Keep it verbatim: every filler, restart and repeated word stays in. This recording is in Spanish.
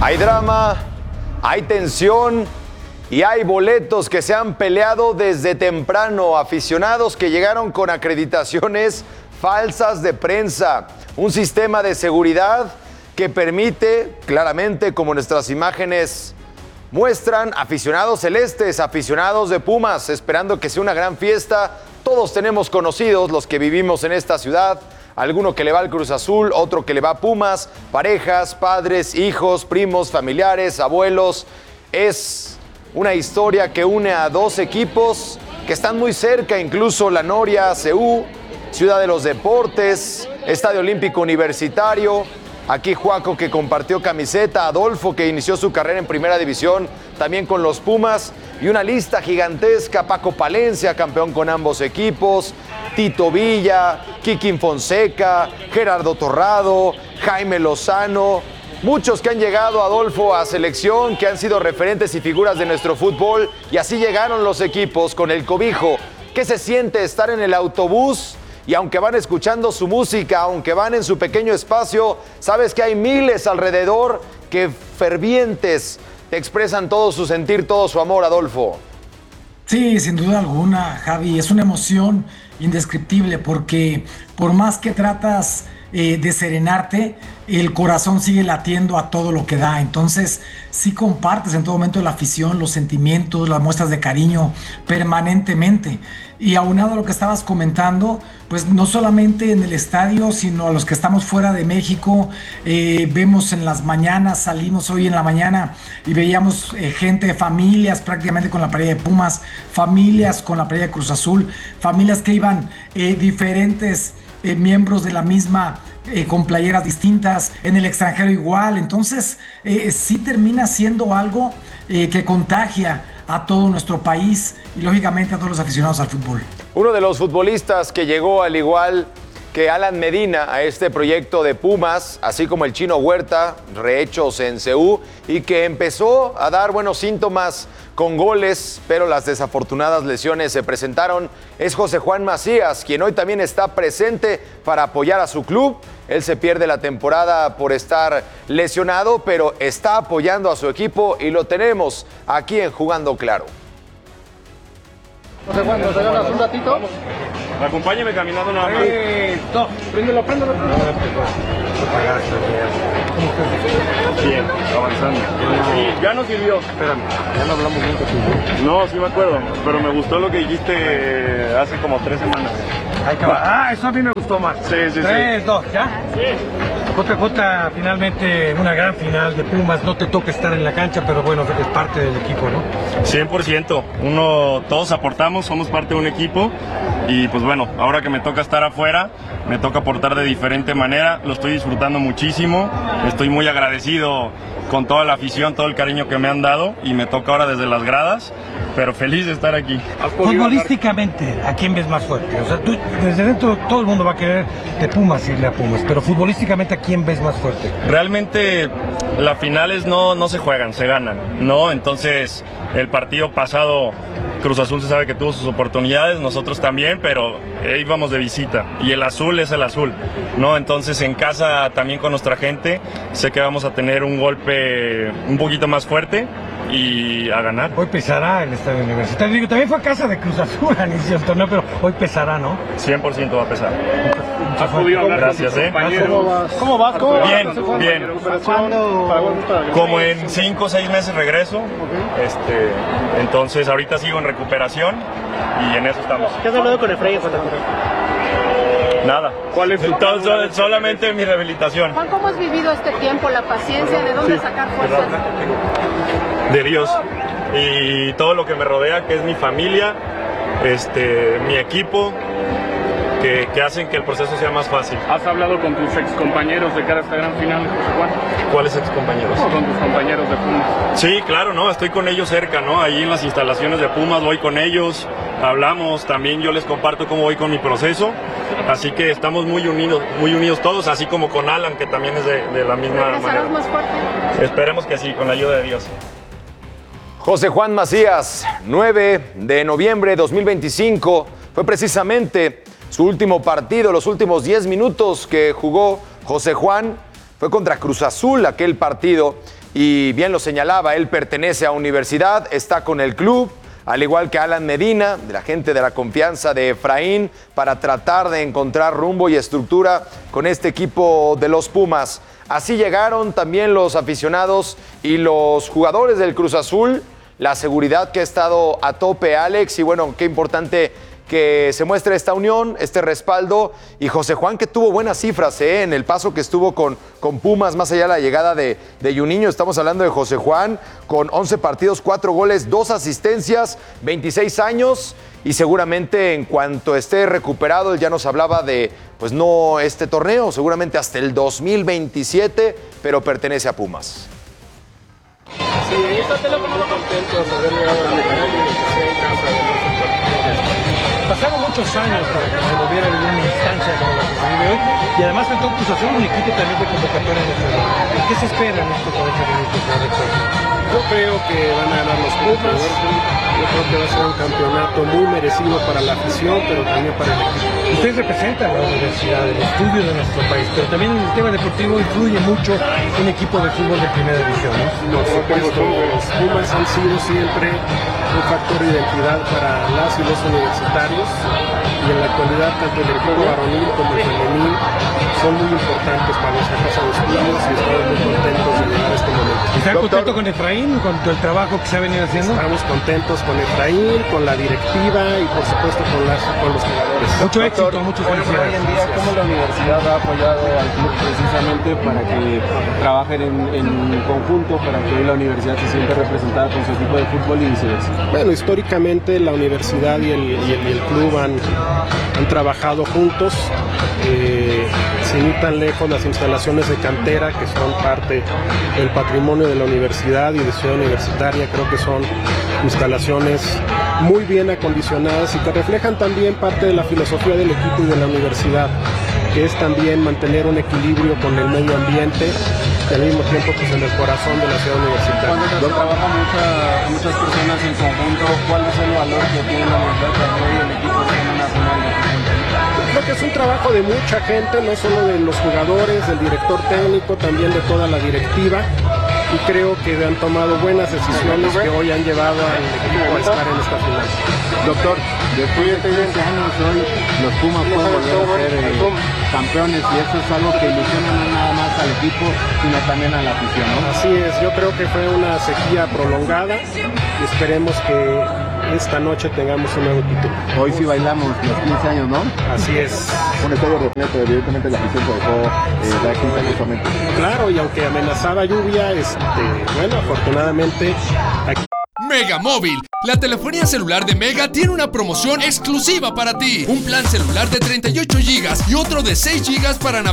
Hay drama, hay tensión y hay boletos que se han peleado desde temprano. Aficionados que llegaron con acreditaciones falsas de prensa. Un sistema de seguridad que permite, claramente, como nuestras imágenes muestran, aficionados celestes, aficionados de Pumas, esperando que sea una gran fiesta. Todos tenemos conocidos, los que vivimos en esta ciudad, alguno que le va al Cruz Azul, otro que le va a Pumas, parejas, padres, hijos, primos, familiares, abuelos. Es una historia que une a dos equipos que están muy cerca, incluso La Noria, C U, Ciudad de los Deportes, Estadio Olímpico Universitario. Aquí Juaco, que compartió camiseta, Adolfo, que inició su carrera en Primera División, también con los Pumas, y una lista gigantesca: Paco Palencia, campeón con ambos equipos, Tito Villa, Kikín Fonseca, Gerardo Torrado, Jaime Lozano, muchos que han llegado, Adolfo, a selección, que han sido referentes y figuras de nuestro fútbol, y así llegaron los equipos con el cobijo. ¿Qué se siente estar en el autobús? Y aunque van escuchando su música, aunque van en su pequeño espacio, sabes que hay miles alrededor que fervientes te expresan todo su sentir, todo su amor, Adolfo. Sí, sin duda alguna, Javi, es una emoción indescriptible porque por más que tratas eh, de serenarte, el corazón sigue latiendo a todo lo que da. Entonces sí compartes en todo momento la afición, los sentimientos, las muestras de cariño permanentemente. Y aunado a lo que estabas comentando, pues no solamente en el estadio, sino a los que estamos fuera de México, eh, vemos en las mañanas, salimos hoy en la mañana y veíamos eh, gente, familias prácticamente con la playera de Pumas, familias con la playera de Cruz Azul, familias que iban eh, diferentes eh, miembros de la misma, eh, con playeras distintas, en el extranjero igual. Entonces eh, sí termina siendo algo eh, que contagia a todo nuestro país y lógicamente a todos los aficionados al fútbol. Uno de los futbolistas que llegó, al igual que Alan Medina, a este proyecto de Pumas, así como el Chino Huerta, rehechos en C U, y que empezó a dar buenos síntomas con goles, pero las desafortunadas lesiones se presentaron, es José Juan Macías, quien hoy también está presente para apoyar a su club. Él se pierde la temporada por estar lesionado, pero está apoyando a su equipo y lo tenemos aquí en Jugando Claro. José Juan, ¿nos regalas un ratito? Acompáñeme caminando nada más. Eh, no, préndelo, préndelo, préndelo. Bien, avanzando. Sí, ya nos sirvió. Espérame, ya no hablamos nunca tú. No, sí me acuerdo, pero me gustó lo que dijiste hace como tres semanas. Hay que ah, eso a mí me gustó más. Sí, sí, sí. Tres, dos, ¿ya? Sí. J J, finalmente una gran final de Pumas. No te toca estar en la cancha, pero bueno, es parte del equipo, ¿no? cien por ciento. Uno, todos aportamos, somos parte de un equipo. Y pues bueno, ahora que me toca estar afuera, me toca aportar de diferente manera. Lo estoy disfrutando muchísimo. Estoy muy agradecido con toda la afición, todo el cariño que me han dado. Y me toca ahora desde las gradas, pero feliz de estar aquí. Futbolísticamente, ¿a quién ves más fuerte? O sea, tú, desde dentro todo el mundo va a querer de Pumas irle a Pumas, pero futbolísticamente, ¿a quién ves más fuerte? Realmente las finales no, no se juegan, se ganan, ¿no? Entonces, el partido pasado, Cruz Azul se sabe que tuvo sus oportunidades, nosotros también, pero eh, íbamos de visita y el azul es el azul, ¿no? Entonces en casa también con nuestra gente sé que vamos a tener un golpe un poquito más fuerte y a ganar. Hoy pesará el Estadio Universitario. Digo, también fue a casa de Cruz Azul al inicio del torneo, pero hoy pesará, ¿no? cien por ciento va a pesar. ¿Has podido hablar? Gracias, ¿eh? ¿Cómo vas? ¿Cómo vas? ¿Cómo vas? Bien, bien. Como en cinco o seis meses regreso. Este, entonces ahorita sigo en recuperación y en eso estamos. ¿Qué has hablado con el Frey? Nada. ¿Cuál es tu Entonces, sol, solamente mi rehabilitación. Juan, ¿cómo has vivido este tiempo? La paciencia, ¿de dónde Sí. sacar fuerzas? De Dios y todo lo que me rodea, que es mi familia, este, mi equipo, que, que hacen que el proceso sea más fácil. ¿Has hablado con tus ex compañeros de cara a esta gran final, José Juan? ¿Cuáles ex compañeros? ¿O con tus compañeros de Pumas? Sí, claro, no, estoy con ellos cerca, ¿no? Ahí en las instalaciones de Pumas voy con ellos, hablamos, también yo les comparto cómo voy con mi proceso, así que estamos muy unidos, muy unidos todos, así como con Alan, que también es de, de la misma ¿Regresarás manera. más fuerte? Esperemos que sí, con la ayuda de Dios. José Juan Macías, nueve de noviembre de dos mil veinticinco, fue precisamente su último partido, los últimos diez minutos que jugó José Juan. Fue contra Cruz Azul aquel partido y bien lo señalaba, él pertenece a Universidad, está con el club, al igual que Alan Medina, de la gente de la confianza de Efraín, para tratar de encontrar rumbo y estructura con este equipo de los Pumas. Así llegaron también los aficionados y los jugadores del Cruz Azul, la seguridad que ha estado a tope, Alex, y bueno, qué importante que se muestre esta unión, este respaldo, y José Juan que tuvo buenas cifras ¿eh? en el paso que estuvo con, con Pumas, más allá de la llegada de, de Juninho. Estamos hablando de José Juan con once partidos, cuatro goles, dos asistencias, veintiséis años, y seguramente en cuanto esté recuperado, él ya nos hablaba de, pues no este torneo, seguramente hasta el dos mil veintisiete, pero pertenece a Pumas. Sí, estamos muy contentos de haber llegado a la final y de que sea en casa de nuestros partidos. Pasaron muchos años para que se volviera a vivir una instancia como la que se vive hoy, y además faltó Cruz Azul un equipo también de convocatoria en el fútbol. ¿Qué se espera en estos cuarenta minutos, director? Yo creo que van a ganar los Pumas. Yo creo que va a ser un campeonato muy merecido para la afición, pero también para el equipo. Ustedes representan a la universidad, el estudio de nuestro país, pero también en el tema deportivo influye mucho un equipo de fútbol de primera división, ¿no? Por supuesto, los Pumas han sido siempre un factor de identidad para las y los universitarios, y en la actualidad tanto el equipo varonil como el femenil son muy importantes para nuestra casa de estudios y estamos muy contentos de llegar a este momento. ¿Están contentos con Efraín, con todo el trabajo que se ha venido haciendo? Estamos contentos con Efraín, con la directiva y por supuesto con, las, con los jugadores. Mucho éxito, muchas felicidades. Hoy en día, ¿cómo la universidad ha apoyado al club precisamente para que trabajen en, en conjunto, para que hoy la universidad se sienta representada con su equipo de fútbol y viceversa? Bueno, históricamente la universidad y el, y el, y el club han, han trabajado juntos. Eh, sin ir tan lejos, las instalaciones de cantera, que son parte del patrimonio de la universidad y de Ciudad Universitaria, creo que son instalaciones muy bien acondicionadas y que reflejan también parte de la filosofía del equipo y de la universidad, que es también mantener un equilibrio con el medio ambiente y al mismo tiempo pues en el corazón de la Ciudad Universitaria. Cuando se trabajan mucha, muchas personas en conjunto, ¿cuál es el valor que tiene la universidad para que hoy el equipo esté en una final de conjunto? Creo que es un trabajo de mucha gente, no solo de los jugadores, del director técnico, también de toda la directiva, y creo que han tomado buenas decisiones que hoy han llevado al equipo a estar en esta final. Doctor, después de treinta años hoy los Pumas pueden volver a ser eh, campeones, y eso es algo que ilusiona no nada más al equipo, sino también a la afición, ¿no? Así es, yo creo que fue una sequía prolongada y esperemos que esta noche tengamos un nuevo título. Hoy sí bailamos los quince años, ¿no? Así es. Un estadio repleto, evidentemente la afición se dejó eh, dar quince justamente. Claro, y aunque amenazaba lluvia, este, bueno, afortunadamente aquí... Mega Móvil, la telefonía celular de Mega tiene una promoción exclusiva para ti. Un plan celular de treinta y ocho gigas y otro de seis gigas para navegar